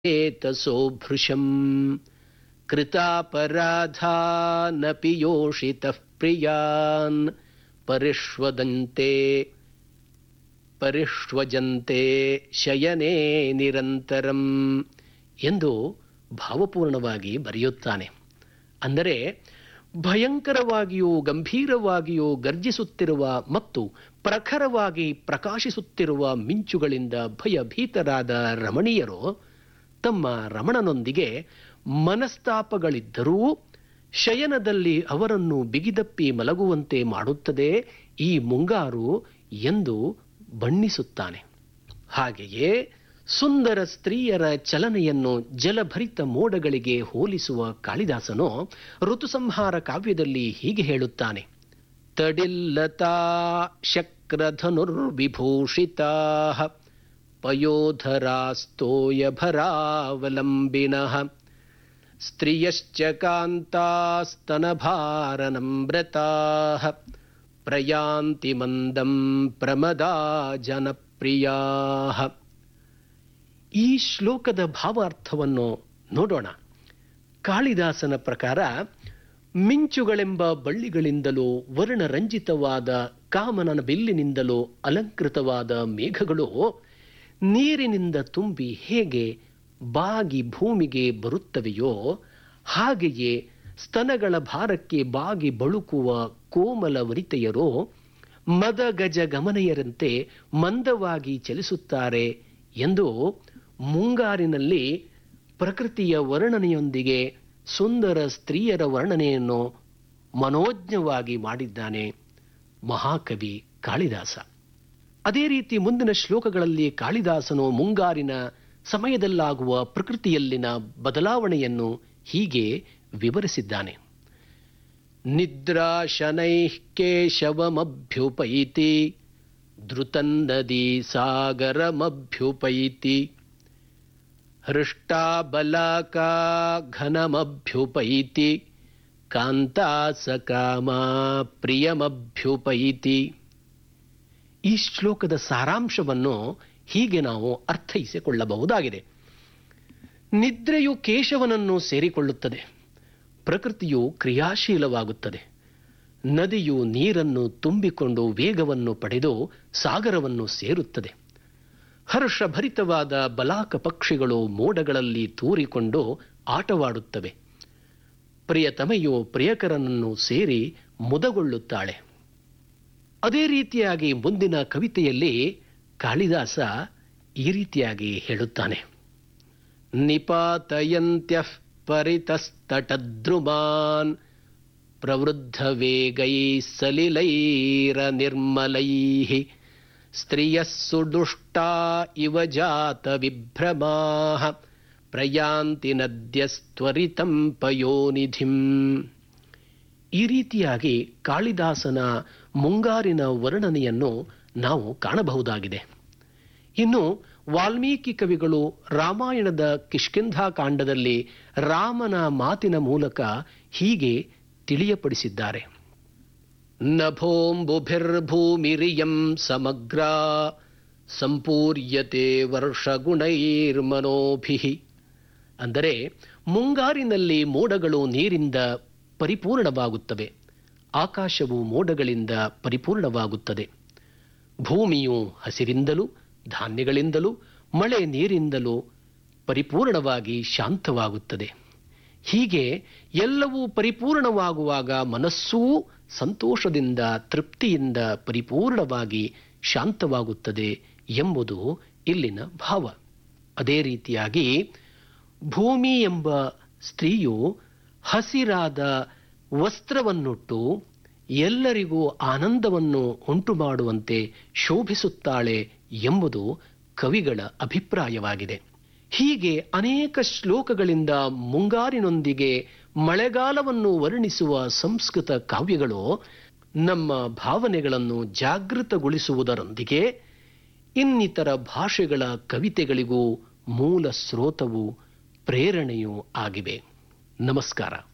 ಏತಸೋ ಭೃಶಂ ಕೃತಾಪರಾಧಾನಪಿ ಯೋಷಿತಃ ಪ್ರಿಯಾನ್ ಪರಿಷ್ವಜಂತೆ ಶಯನೇ ನಿರಂತರಂ ಎಂದು ಭಾವಪೂರ್ಣವಾಗಿ ಬರೆಯುತ್ತಾನೆ. ಅಂದರೆ ಭಯಂಕರವಾಗಿಯೂ ಗಂಭೀರವಾಗಿಯೂ ಗರ್ಜಿಸುತ್ತಿರುವ ಮತ್ತು ಪ್ರಖರವಾಗಿ ಪ್ರಕಾಶಿಸುತ್ತಿರುವ ಮಿಂಚುಗಳಿಂದ ಭಯಭೀತರಾದ ರಮಣೀಯರು ತಮ್ಮ ರಮಣನೊಂದಿಗೆ ಮನಸ್ತಾಪಗಳಿದ್ದರೂ ಶಯನದಲ್ಲಿ ಅವರನ್ನು ಬಿಗಿದಪ್ಪಿ ಮಲಗುವಂತೆ ಮಾಡುತ್ತದೆ ಈ ಮುಂಗಾರು ಎಂದು ಬಣ್ಣಿಸುತ್ತಾನೆ. ಹಾಗೆಯೇ ಸುಂದರ ಸ್ತ್ರೀಯರ ಚಲನೆಯನ್ನು ಜಲಭರಿತ ಮೋಡಗಳಿಗೆ ಹೋಲಿಸುವ ಕಾಳಿದಾಸನು ಋತುಸಂಹಾರ ಕಾವ್ಯದಲ್ಲಿ ಹೀಗೆ ಹೇಳುತ್ತಾನೆ: ತಡಿಲ್ಲತಾ ಶಕ್ರಧನುರ್ವಿಭೂಷಿತಾ ಪಯೋಧರಾಸ್ತೋಯಭರಾವಲಂಬಿನಃ ಸ್ತ್ರಿಯಶ್ಚ ಕಾಂತಾಸ್ತನಭಾರನಮ್ರತಾಃ ಪ್ರಯಾಂತಿ ಮಂದಂ ಪ್ರಮದಾ ಜನಪ್ರಿಯಾಃ. ಈ ಶ್ಲೋಕದ ಭಾವಾರ್ಥವನ್ನು ನೋಡೋಣ. ಕಾಳಿದಾಸನ ಪ್ರಕಾರ ಮಿಂಚುಗಳೆಂಬ ಬಳ್ಳಿಗಳಿಂದಲೂ ವರ್ಣರಂಜಿತವಾದ ಕಾಮನನ ಬಿಲ್ಲಿನಿಂದಲೂ ಅಲಂಕೃತವಾದ ಮೇಘಗಳು ನೀರಿನಿಂದ ತುಂಬಿ ಹೇಗೆ ಬಾಗಿ ಭೂಮಿಗೆ ಬರುತ್ತವೆಯೋ ಹಾಗೆಯೇ ಸ್ತನಗಳ ಭಾರಕ್ಕೆ ಬಾಗಿ ಬಳುಕುವ ಕೋಮಲ ವನಿತೆಯರು ಮದಗಜ ಗಮನೆಯರಂತೆ ಮಂದವಾಗಿ ಚಲಿಸುತ್ತಾರೆ ಎಂದು ಮುಂಗಾರಿನಲ್ಲಿ ಪ್ರಕೃತಿಯ ವರ್ಣನೆಯೊಂದಿಗೆ ಸುಂದರ ಸ್ತ್ರೀಯರ ವರ್ಣನೆಯನ್ನು ಮನೋಜ್ಞವಾಗಿ ಮಾಡಿದ್ದಾನೆ ಮಹಾಕವಿ ಕಾಳಿದಾಸ. ಅದೇ ರೀತಿ ಮುಂದಿನ ಶ್ಲೋಕಗಳಲ್ಲಿ ಕಾಳಿದಾಸನು ಮುಂಗಾರಿನ ಸಮಯದಲ್ಲಾಗುವ ಪ್ರಕೃತಿಯಲ್ಲಿನ ಬದಲಾವಣೆಯನ್ನು ಹೀಗೆ ವಿವರಿಸಿದ್ದಾನೆ: ನಿದ್ರಾಶನೈಃ ಕೇಶವಮಭ್ಯುಪೈತಿ ಧೃತನ್ನದಿ ಸಾಗರಮಭ್ಯುಪೈತಿ ಹೃಷ್ಟಾಬಲಾಕಾ ಘನಮಭ್ಯುಪೈತಿ ಕಾಂತಾಸಕಾಮಾ ಪ್ರಿಯಮಭ್ಯುಪೈತಿ. ಈ ಶ್ಲೋಕದ ಸಾರಾಂಶವನ್ನು ಹೀಗೆ ನಾವು ಅರ್ಥೈಸಿಕೊಳ್ಳಬಹುದಾಗಿದೆ. ನಿದ್ರೆಯು ಕೇಶವನನ್ನು ಸೇರಿಕೊಳ್ಳುತ್ತದೆ, ಪ್ರಕೃತಿಯು ಕ್ರಿಯಾಶೀಲವಾಗುತ್ತದೆ, ನದಿಯು ನೀರನ್ನು ತುಂಬಿಕೊಂಡು ವೇಗವನ್ನು ಪಡೆದು ಸಾಗರವನ್ನು ಸೇರುತ್ತದೆ, ಹರ್ಷಭರಿತವಾದ ಬಲಾಕ ಪಕ್ಷಿಗಳು ಮೋಡಗಳಲ್ಲಿ ತೂರಿಕೊಂಡು ಆಟವಾಡುತ್ತವೆ, ಪ್ರಿಯತಮೆಯು ಪ್ರಿಯಕರನನ್ನು ಸೇರಿ ಮುದಗೊಳ್ಳುತ್ತಾಳೆ. ಅದೇ ರೀತಿಯಾಗಿ ಮುಂದಿನ ಕವಿತೆಯಲ್ಲಿ ಕಾಳಿದಾಸ ಈ ರೀತಿಯಾಗಿ ಹೇಳುತ್ತಾನೆ: ನಿಪಾತಯಂತ್ಯಃ ಪರಿತಸ್ತಟದ್ರುಮಾನ್ ಪ್ರವೃದ್ಧ ವೇಗೈ ಸಲಿಲೈರ ನಿರ್ಮಲೈಃ ಸ್ತ್ರಿಯಃ ಸುದುಷ್ಟಾ ಇವ ಜಾತ ವಿಭ್ರಮಾಃ ಪ್ರಯಾಂತಿ ನದ್ಯಸ್ತ್ವರಿತಂ ಪಯೋನಿಧಿಂ. ಈ ರೀತಿಯಾಗಿ ಕಾಳಿದಾಸನ ಮುಂಗಾರಿನ ವರ್ಣನೆಯನ್ನು ನಾವು ಕಾಣಬಹುದಾಗಿದೆ. ಇನ್ನು ವಾಲ್ಮೀಕಿ ಕವಿಗಳು ರಾಮಾಯಣದ ಕಿಷ್ಕಿಂಧಾಕಾಂಡದಲ್ಲಿ ರಾಮನ ಮಾತಿನ ಮೂಲಕ ಹೀಗೆ ತಿಳಿಯಪಡಿಸಿದ್ದಾರೆ: ನಭೋಂಬುಭಿರ್ಭೂಮಿರಿಯಂ ಸಮಗ್ರ ಸಂಪೂರ್ಯತೆ ವರ್ಷಗುಣೈರ್ಮನೋಭಿಃ. ಅಂದರೆ ಮುಂಗಾರಿನಲ್ಲಿ ಮೋಡಗಳು ನೀರಿಂದ ಪರಿಪೂರ್ಣವಾಗುತ್ತವೆ, ಆಕಾಶವು ಮೋಡಗಳಿಂದ ಪರಿಪೂರ್ಣವಾಗುತ್ತದೆ, ಭೂಮಿಯು ಹಸಿರಿಂದಲೂ ಧಾನ್ಯಗಳಿಂದಲೂ ಮಳೆ ನೀರಿಂದಲೂ ಪರಿಪೂರ್ಣವಾಗಿ ಶಾಂತವಾಗುತ್ತದೆ. ಹೀಗೆ ಎಲ್ಲವೂ ಪರಿಪೂರ್ಣವಾಗುವಾಗ ಮನಸ್ಸೂ ಸಂತೋಷದಿಂದ ತೃಪ್ತಿಯಿಂದ ಪರಿಪೂರ್ಣವಾಗಿ ಶಾಂತವಾಗುತ್ತದೆ ಎಂಬುದು ಇಲ್ಲಿನ ಭಾವ. ಅದೇ ರೀತಿಯಾಗಿ ಭೂಮಿ ಎಂಬ ಸ್ತ್ರೀಯು ಹಸಿರಾದ ವಸ್ತ್ರವನ್ನುಟ್ಟು ಎಲ್ಲರಿಗೂ ಆನಂದವನ್ನು ಉಂಟು ಮಾಡುವಂತೆ ಶೋಭಿಸುತ್ತಾಳೆ ಎಂಬುದು ಕವಿಗಳ ಅಭಿಪ್ರಾಯವಾಗಿದೆ. ಹೀಗೆ ಅನೇಕ ಶ್ಲೋಕಗಳಿಂದ ಮುಂಗಾರಿನೊಂದಿಗೆ ಮಳೆಗಾಲವನ್ನು ವರ್ಣಿಸುವ ಸಂಸ್ಕೃತ ಕಾವ್ಯಗಳು ನಮ್ಮ ಭಾವನೆಗಳನ್ನು ಜಾಗೃತಗೊಳಿಸುವುದರೊಂದಿಗೆ ಇನ್ನಿತರ ಭಾಷೆಗಳ ಕವಿತೆಗಳಿಗೂ ಮೂಲ ಸ್ರೋತವೂ ಪ್ರೇರಣೆಯೂ ಆಗಿವೆ. ನಮಸ್ಕಾರ.